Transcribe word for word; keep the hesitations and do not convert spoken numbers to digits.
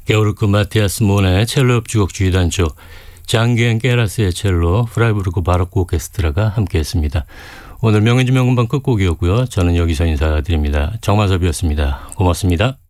게오르크 마티아스 몬의 첼로 협주곡 주의단조, 장기엔 깨라스의 첼로, 프라이부르크 바로크 오케스트라가 함께했습니다. 오늘 명인지 명금방 끝곡이었고요. 저는 여기서 인사드립니다. 정마섭이었습니다. 고맙습니다.